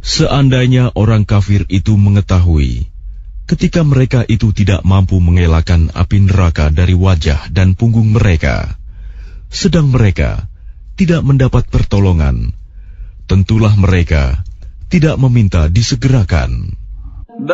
Seandainya orang kafir itu mengetahui, ketika mereka itu tidak mampu mengelakkan api neraka dari wajah dan punggung mereka, sedang mereka tidak mendapat pertolongan, tentulah mereka tidak meminta disegerakan.